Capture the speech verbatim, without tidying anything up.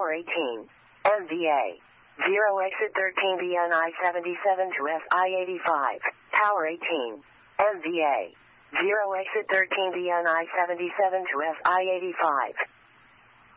Tower eighteen, M V A. zero exit thirteen B N I seventy-seven to S I eighty-five. Tower eighteen, M V A. zero exit thirteen B N I seventy-seven to S I eighty-five.